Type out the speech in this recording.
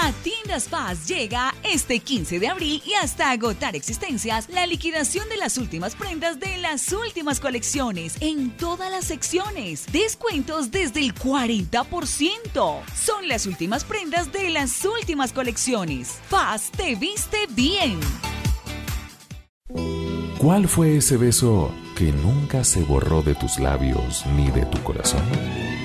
A Tiendas Paz llega este 15 de abril y hasta agotar existencias la liquidación de las últimas prendas de las últimas colecciones en todas las secciones. Descuentos desde el 40%. Son las últimas prendas de las últimas colecciones. Paz te viste bien. ¿Cuál fue ese beso que nunca se borró de tus labios ni de tu corazón?